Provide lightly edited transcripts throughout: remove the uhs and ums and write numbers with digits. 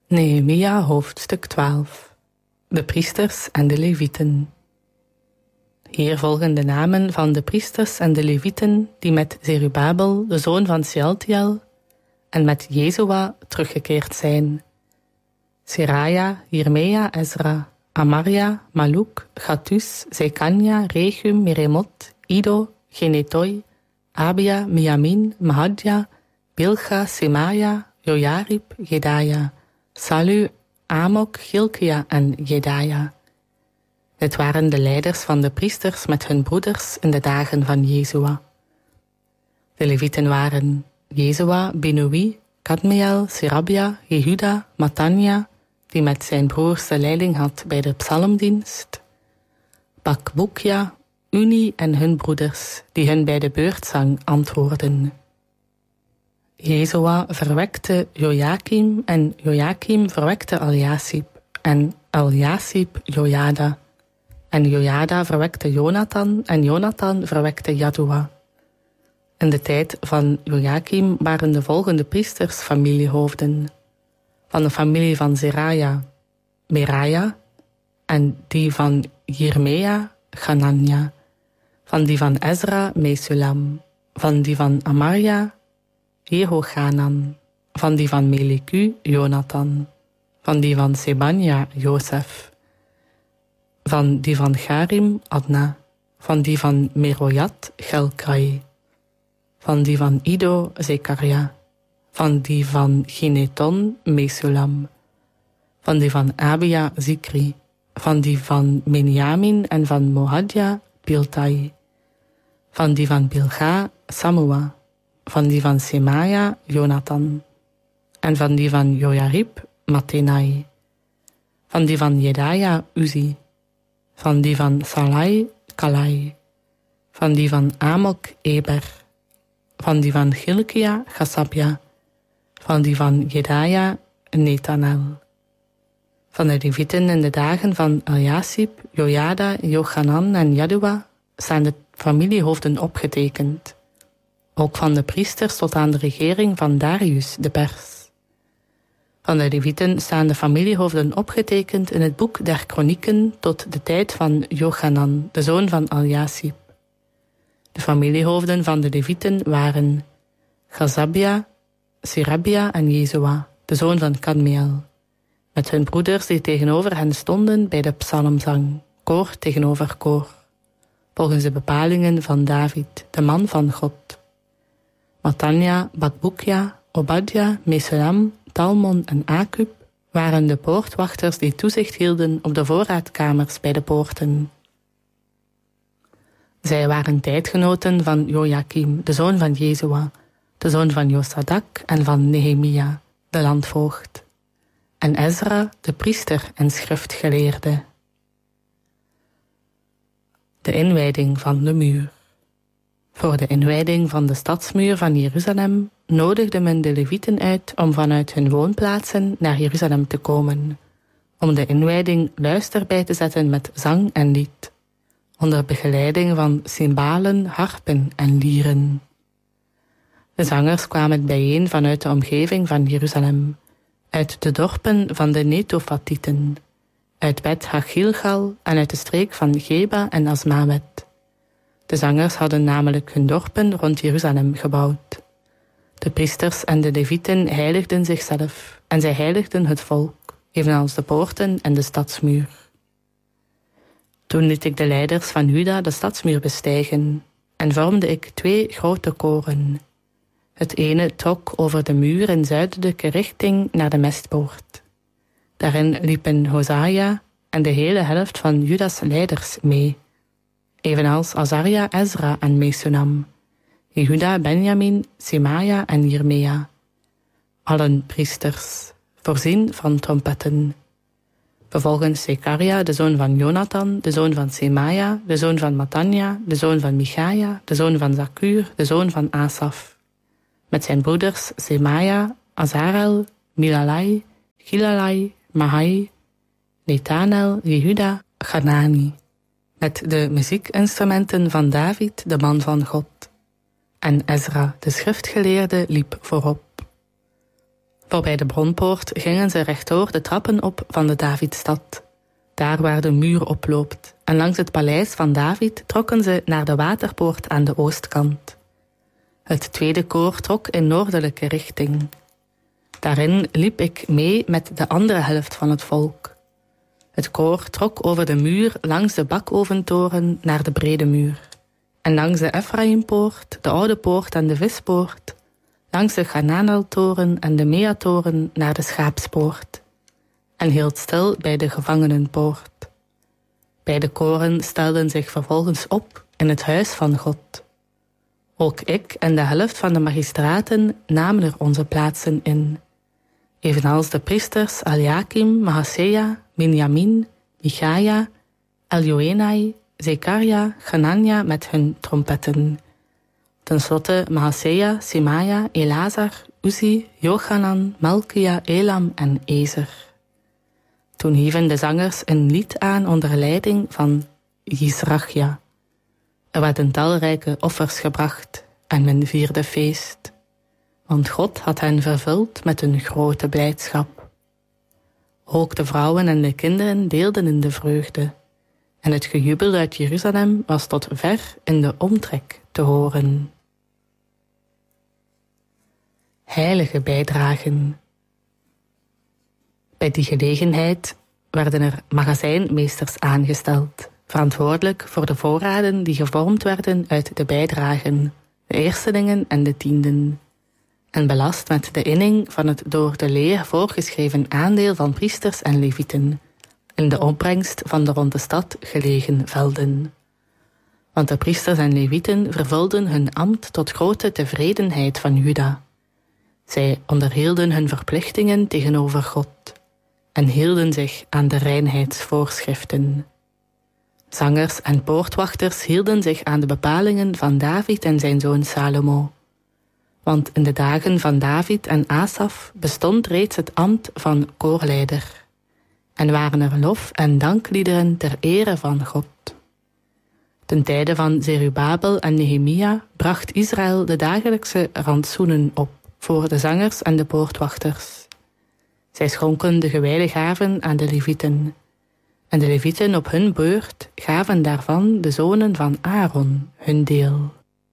Nehemia hoofdstuk 12. De priesters en de levieten. Hier volgen de namen van de priesters en de levieten die met Zerubabel, de zoon van Shealtiel, en met Jezua teruggekeerd zijn. Seraja, Jeremia, Ezra, Amaria, Maluk, Gattus, Zekania, Regum, Meremot, Ido, Genetoi, Abia, Miamin, Mahadja, Bilga, Semaja, Jojarib, Jedaja, Salu, Amok, Hilkia en Jedaja. Dit waren de leiders van de priesters met hun broeders in de dagen van Jezua. De levieten waren Jezua, Binui, Kadmiel, Serabia, Jehuda, Matanja, die met zijn broers de leiding had bij de psalmdienst, Bakbukja, Uni en hun broeders, die hun bij de beurtzang antwoordden. Jezua verwekte Jojakim en Jojakim verwekte Eliasib en Eliasib Jojada. En Jojada verwekte Jonathan en Jonathan verwekte Jadua. In de tijd van Jojakim waren de volgende priesters familiehoofden. Van de familie van Seraja, Meraja, en die van Jeremia, Hanania. Van die van Ezra, Mesulam. Van die van Amaria, Jehochanan. Van die van Meliku, Jonathan. Van die van Sebania, Jozef. Van die van Garim, Adna. Van die van Merojat, Gelkai. Van die van Ido, Zekaria. Van die van Gineton, Mesulam. Van die van Abia, Zikri. Van die van Benjamin en van Mohadja, Piltai. Van die van Bilga, Samua. Van die van Semaja, Jonathan. En van die van Jojarib, Matenai. Van die van Jedaja, Uzi. Van die van Salai, Kalai. Van die van Amok, Eber. Van die van Hilkia, Gasabja. Van die van Jedaja, Netanel. Van de levieten in de dagen van Eliasib, Jojada, Jochanan en Jadua staan de familiehoofden opgetekend. Ook van de priesters tot aan de regering van Darius de Pers. Van de levieten staan de familiehoofden opgetekend in het boek der kronieken tot de tijd van Jochanan, de zoon van Eliasib. De familiehoofden van de levieten waren Gasabia, Serabia en Jezua, de zoon van Kadmiel, met hun broeders die tegenover hen stonden bij de psalmzang, koor tegenover koor, volgens de bepalingen van David, de man van God. Matanja, Bakbukja, Obadja, Mesulam, Talmon en Akub waren de poortwachters die toezicht hielden op de voorraadkamers bij de poorten. Zij waren tijdgenoten van Jojakim, de zoon van Jezua, de zoon van Josadak en van Nehemia, de landvoogd, en Ezra, de priester en schriftgeleerde. De inwijding van de muur. Voor de inwijding van de stadsmuur van Jeruzalem nodigde men de levieten uit om vanuit hun woonplaatsen naar Jeruzalem te komen, om de inwijding luister bij te zetten met zang en lied, onder begeleiding van cymbalen, harpen en lieren. De zangers kwamen bijeen vanuit de omgeving van Jeruzalem, uit de dorpen van de Netofatieten, uit Bet Hagilgal en uit de streek van Geba en Asmawet. De zangers hadden namelijk hun dorpen rond Jeruzalem gebouwd. De priesters en de levieten heiligden zichzelf en zij heiligden het volk, evenals de poorten en de stadsmuur. Toen liet ik de leiders van Juda de stadsmuur bestijgen en vormde ik 2 grote koren. Het ene trok over de muur in zuidelijke richting naar de mestpoort. Daarin liepen Hosaja en de hele helft van Judas leiders mee, evenals Azaria, Ezra en Mesulam, Jehuda, Benjamin, Semaja en Jeremia, allen priesters, voorzien van trompetten. Vervolgens Zekaria, de zoon van Jonathan, de zoon van Semaja, de zoon van Matanja, de zoon van Michaja, de zoon van Zakur, de zoon van Asaf, met zijn broeders Semaja, Azarel, Milalai, Gilalai, Mahai, Netanel, Jehuda, Hanani, met de muziekinstrumenten van David, de man van God. En Ezra, de schriftgeleerde, liep voorop. Voorbij de bronpoort gingen ze rechtdoor de trappen op van de Davidstad, daar waar de muur oploopt, en langs het paleis van David trokken ze naar de waterpoort aan de oostkant. Het tweede koor trok in noordelijke richting. Daarin liep ik mee met de andere helft van het volk. Het koor trok over de muur langs de bakoventoren naar de brede muur, en langs de Efraïmpoort, de oude poort en de vispoort, langs de Gananeltoren en de Meatoren naar de schaapspoort, en hield stil bij de gevangenenpoort. Beide koren stelden zich vervolgens op in het huis van God. Ook ik en de helft van de magistraten namen er onze plaatsen in, evenals de priesters Eliakim, Maaseia, Minjamin, Michaia, Eljoenai, Zekaria, Hanania met hun trompetten. Ten slotte Maaseia, Semaia, Elazar, Uzi, Jochanan, Malkia, Elam en Ezer. Toen hieven de zangers een lied aan onder leiding van Yisrachja. Er werden talrijke offers gebracht en men vierde feest, want God had hen vervuld met een grote blijdschap. Ook de vrouwen en de kinderen deelden in de vreugde, en het gejubel uit Jeruzalem was tot ver in de omtrek te horen. Heilige bijdragen. Bij die gelegenheid werden er magazijnmeesters aangesteld, verantwoordelijk voor de voorraden die gevormd werden uit de bijdragen, de eerstelingen en de tienden, en belast met de inning van het door de leer voorgeschreven aandeel van priesters en levieten, in de opbrengst van de rond de stad gelegen velden. Want de priesters en levieten vervulden hun ambt tot grote tevredenheid van Juda. Zij onderhielden hun verplichtingen tegenover God en hielden zich aan de reinheidsvoorschriften. Zangers en poortwachters hielden zich aan de bepalingen van David en zijn zoon Salomo. Want in de dagen van David en Asaf bestond reeds het ambt van koorleider, en waren er lof- en dankliederen ter ere van God. Ten tijde van Zerubabel en Nehemia bracht Israël de dagelijkse rantsoenen op voor de zangers en de poortwachters. Zij schonken de gewijde gaven aan de levieten, en de levieten op hun beurt gaven daarvan de zonen van Aaron hun deel.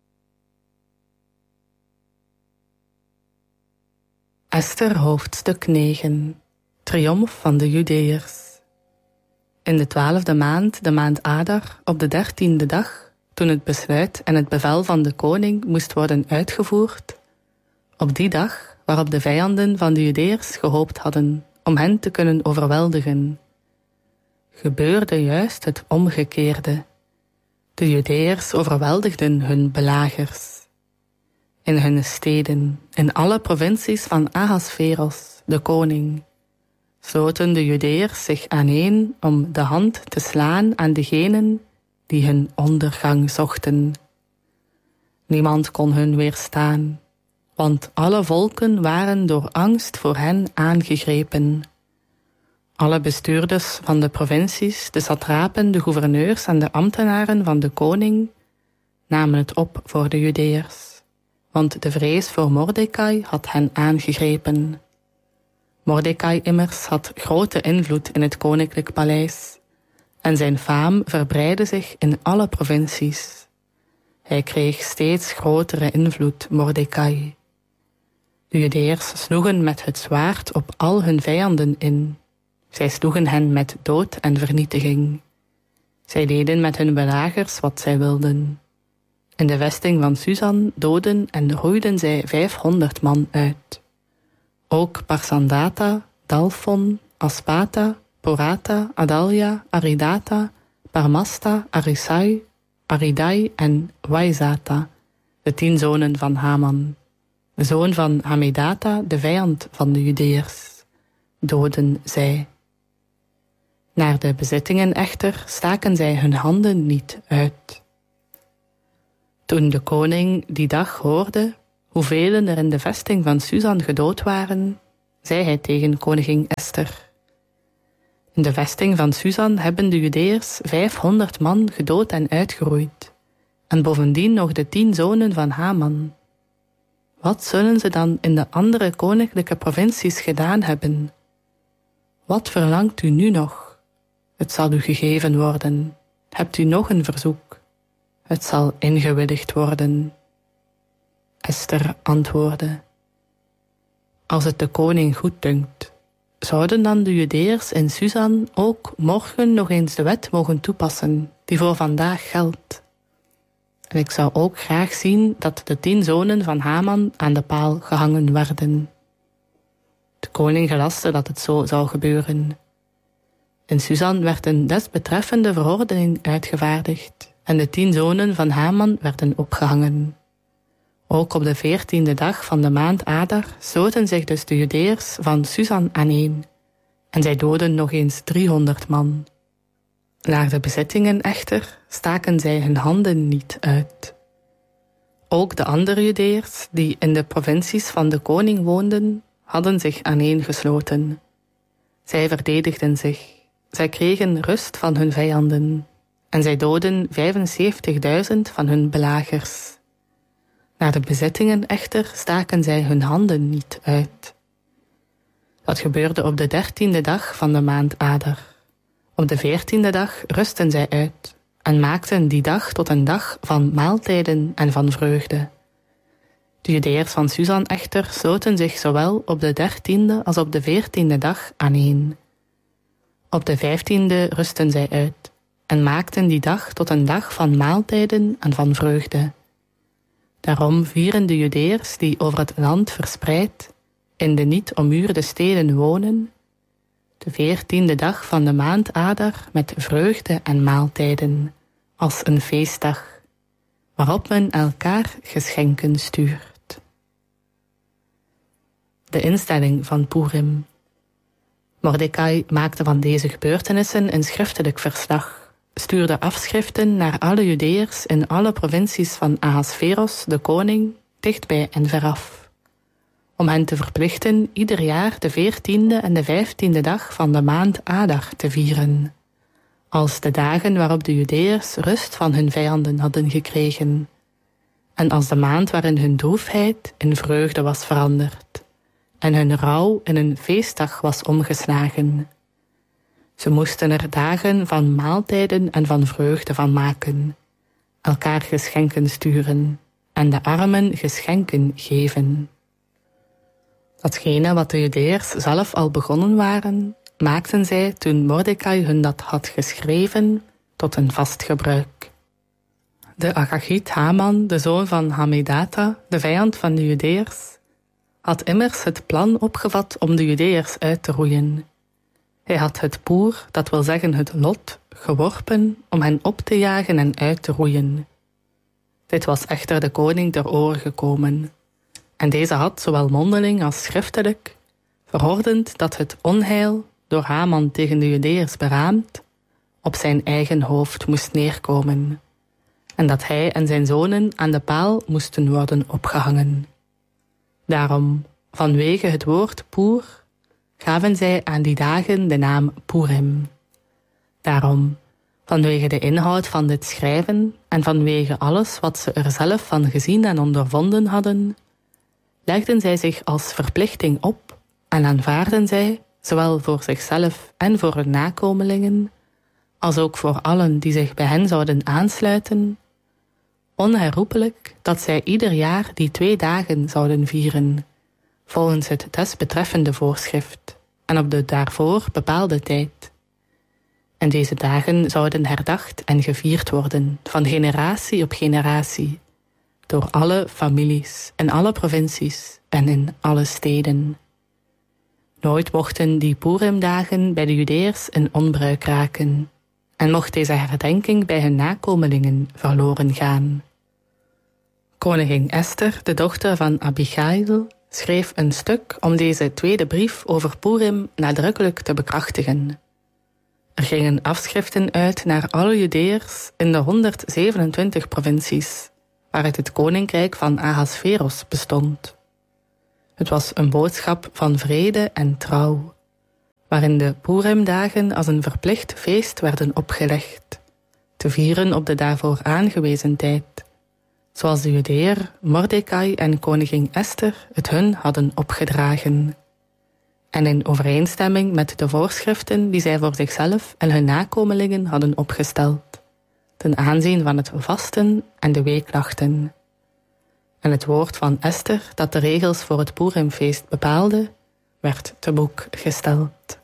Ester hoofdstuk 9. Triomf van de Judeërs. In de 12e maand, de maand Adar, op de 13e dag, toen het besluit en het bevel van de koning moest worden uitgevoerd, op die dag waarop de vijanden van de Judeërs gehoopt hadden om hen te kunnen overweldigen, gebeurde juist het omgekeerde. De Judeërs overweldigden hun belagers. In hun steden, in alle provincies van Ahasveros, de koning, sloten de Judeërs zich aaneen om de hand te slaan aan degenen die hun ondergang zochten. Niemand kon hun weerstaan, want alle volken waren door angst voor hen aangegrepen. Alle bestuurders van de provincies, de satrapen, de gouverneurs en de ambtenaren van de koning namen het op voor de Judeërs, want de vrees voor Mordecai had hen aangegrepen. Mordecai immers had grote invloed in het koninklijk paleis, en zijn faam verbreidde zich in alle provincies. Hij kreeg steeds grotere invloed, Mordecai. De Judeërs sloegen met het zwaard op al hun vijanden in. Zij sloegen hen met dood en vernietiging. Zij deden met hun belagers wat zij wilden. In de vesting van Susan doodden en roeiden zij 500 man uit. Ook Parsandata, Dalfon, Aspata, Porata, Adalia, Aridata, Parmasta, Arisai, Aridai en Waizata, de 10 zonen van Haman, de zoon van Hamedata, de vijand van de Judeërs, doodden zij. Naar de bezittingen echter staken zij hun handen niet uit. Toen de koning die dag hoorde hoeveel er in de vesting van Susan gedood waren, zei hij tegen koningin Ester: in de vesting van Susan hebben de Judeërs 500 man gedood en uitgeroeid, en bovendien nog de 10 zonen van Haman. wat zullen ze dan in de andere koninklijke provincies gedaan hebben? Wat verlangt u nu nog? Het zal u gegeven worden. Hebt u nog een verzoek? Het zal ingewilligd worden. Esther antwoordde: als het de koning goeddunkt, zouden dan de Judeërs in Susan ook morgen nog eens de wet mogen toepassen die voor vandaag geldt? En ik zou ook graag zien dat de 10 zonen van Haman aan de paal gehangen werden. De koning gelastte dat het zo zou gebeuren. In Susan werd een desbetreffende verordening uitgevaardigd en de 10 zonen van Haman werden opgehangen. Ook op de 14e dag van de maand Adar sloten zich dus de Judeërs van Susan aaneen en zij doodden nog eens 300 man. Naar de bezittingen echter staken zij hun handen niet uit. Ook de andere Judeërs die in de provincies van de koning woonden, hadden zich aaneengesloten. Zij verdedigden zich, zij kregen rust van hun vijanden en zij doodden 75.000 van hun belagers. Naar de bezittingen echter staken zij hun handen niet uit. Dat gebeurde op de 13e dag van de maand Adar. Op de 14e dag rustten zij uit en maakten die dag tot een dag van maaltijden en van vreugde. De Judeërs van Susan echter sloten zich zowel op de 13e als op de 14e dag aaneen. Op de 15e rustten zij uit en maakten die dag tot een dag van maaltijden en van vreugde. Daarom vieren de Judeërs die over het land verspreid in de niet ommuurde steden wonen, de 14e dag van de maand Adar met vreugde en maaltijden, als een feestdag, waarop men elkaar geschenken stuurt. De instelling van Purim. Mordechai maakte van deze gebeurtenissen een schriftelijk verslag, stuurde afschriften naar alle Judeërs in alle provincies van Ahasveros, de koning, dichtbij en veraf, om hen te verplichten ieder jaar de 14e en de 15e dag van de maand Adar te vieren, als de dagen waarop de Judeërs rust van hun vijanden hadden gekregen, en als de maand waarin hun droefheid in vreugde was veranderd, en hun rouw in een feestdag was omgeslagen. Ze moesten er dagen van maaltijden en van vreugde van maken, elkaar geschenken sturen en de armen geschenken geven. Datgene wat de Judeërs zelf al begonnen waren, maakten zij toen Mordechai hun dat had geschreven tot een vast gebruik. De Agagiet Haman, de zoon van Hammedata, de vijand van de Judeërs, had immers het plan opgevat om de Judeërs uit te roeien. Hij had het poer, dat wil zeggen het lot, geworpen om hen op te jagen en uit te roeien. Dit was echter de koning ter oren gekomen, en deze had, zowel mondeling als schriftelijk, verordend dat het onheil, door Haman tegen de Judeërs beraamd, op zijn eigen hoofd moest neerkomen, en dat hij en zijn zonen aan de paal moesten worden opgehangen. Daarom, vanwege het woord poer, gaven zij aan die dagen de naam Purim. Daarom, vanwege de inhoud van dit schrijven en vanwege alles wat ze er zelf van gezien en ondervonden hadden, legden zij zich als verplichting op en aanvaarden zij, zowel voor zichzelf en voor hun nakomelingen, als ook voor allen die zich bij hen zouden aansluiten, onherroepelijk dat zij ieder jaar die 2 dagen zouden vieren, volgens het desbetreffende voorschrift en op de daarvoor bepaalde tijd. En deze dagen zouden herdacht en gevierd worden van generatie op generatie, door alle families in alle provincies en in alle steden. Nooit mochten die Purimdagen bij de Judeërs in onbruik raken, en mocht deze herdenking bij hun nakomelingen verloren gaan. Koningin Esther, de dochter van Abigail, schreef een stuk om deze tweede brief over Purim nadrukkelijk te bekrachtigen. Er gingen afschriften uit naar alle Judeërs in de 127 provincies, waaruit het koninkrijk van Ahasveros bestond. Het was een boodschap van vrede en trouw, waarin de Purimdagen als een verplicht feest werden opgelegd, te vieren op de daarvoor aangewezen tijd, zoals de Judeër Mordechai en koningin Esther het hun hadden opgedragen. En in overeenstemming met de voorschriften die zij voor zichzelf en hun nakomelingen hadden opgesteld, ten aanzien van het vasten en de weeklachten. En het woord van Esther, dat de regels voor het Purimfeest bepaalde, werd te boek gesteld.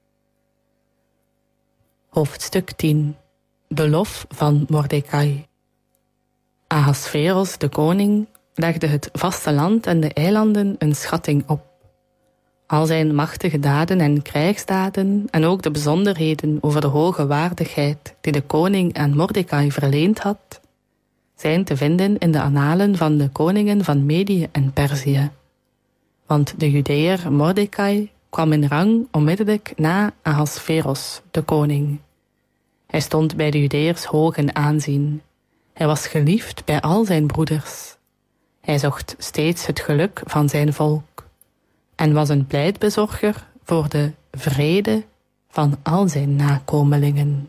Hoofdstuk 10. De lof van Mordechai. Ahasveros, de koning, legde het vasteland en de eilanden een schatting op. Al zijn machtige daden en krijgsdaden en ook de bijzonderheden over de hoge waardigheid die de koning aan Mordechai verleend had, zijn te vinden in de annalen van de koningen van Medië en Perzië. Want de Judeër Mordechai kwam in rang onmiddellijk na Ahasveros, de koning. Hij stond bij de Judeërs hoog in aanzien. Hij was geliefd bij al zijn broeders. Hij zocht steeds het geluk van zijn volk en was een pleitbezorger voor de vrede van al zijn nakomelingen.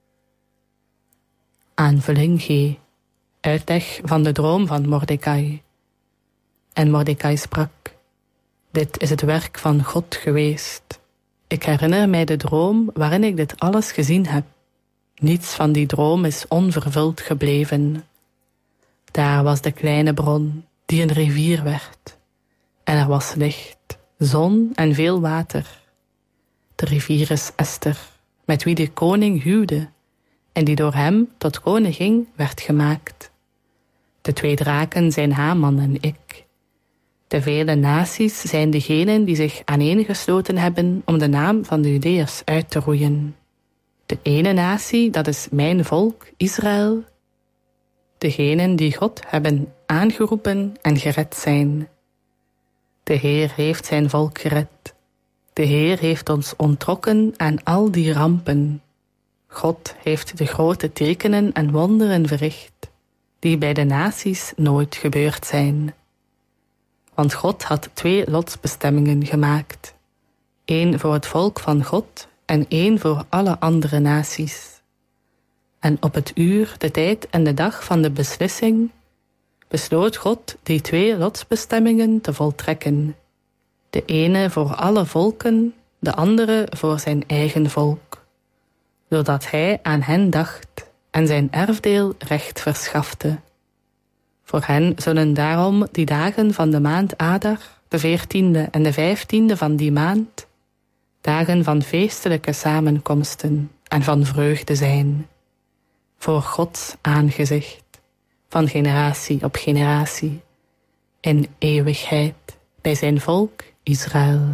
Aanvulling G. Uitleg van de droom van Mordechai. En Mordechai sprak: dit is het werk van God geweest. Ik herinner mij de droom waarin ik dit alles gezien heb. Niets van die droom is onvervuld gebleven. Daar was de kleine bron, die een rivier werd. En er was licht, zon en veel water. De rivier is Esther, met wie de koning huwde, en die door hem tot koningin werd gemaakt. De 2 draken zijn Haman en ik. De vele naties zijn degenen die zich aaneengesloten hebben om de naam van de Judeërs uit te roeien. De ene natie, dat is mijn volk, Israël. Degenen die God hebben aangeroepen en gered zijn. De Heer heeft zijn volk gered. De Heer heeft ons onttrokken aan al die rampen. God heeft de grote tekenen en wonderen verricht, die bij de naties nooit gebeurd zijn. Want God had 2 lotsbestemmingen gemaakt. 1 voor het volk van God en 1 voor alle andere naties. En op het uur, de tijd en de dag van de beslissing besloot God die 2 lotsbestemmingen te voltrekken. De ene voor alle volken, de andere voor zijn eigen volk, zodat hij aan hen dacht en zijn erfdeel recht verschafte. Voor hen zullen daarom die dagen van de maand Adar, de 14e en de 15e van die maand, dagen van feestelijke samenkomsten en van vreugde zijn, voor Gods aangezicht, van generatie op generatie, in eeuwigheid bij zijn volk Israël.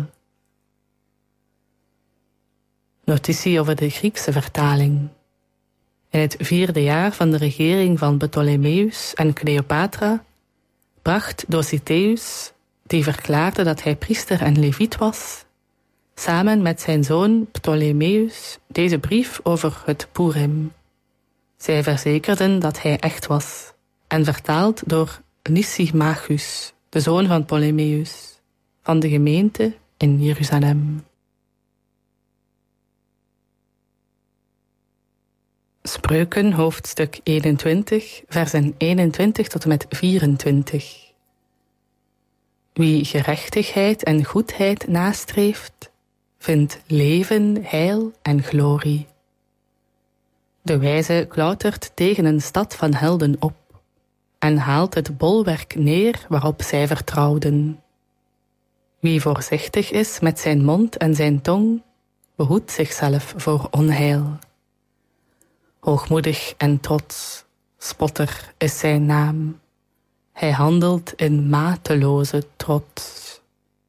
Notitie over de Griekse vertaling. In het 4e jaar van de regering van Ptolemeus en Cleopatra bracht Dositeus, die verklaarde dat hij priester en leviet was, samen met zijn zoon Ptolemeus deze brief over het Purim. Zij verzekerden dat hij echt was, en vertaald door Lysimachus, de zoon van Ptolemeus, van de gemeente in Jeruzalem. Spreuken, hoofdstuk 21, versen 21 tot en met 24. Wie gerechtigheid en goedheid nastreeft, vindt leven, heil en glorie. De wijze klautert tegen een stad van helden op en haalt het bolwerk neer waarop zij vertrouwden. Wie voorzichtig is met zijn mond en zijn tong, behoedt zichzelf voor onheil. Hoogmoedig en trots, spotter is zijn naam. Hij handelt in mateloze trots.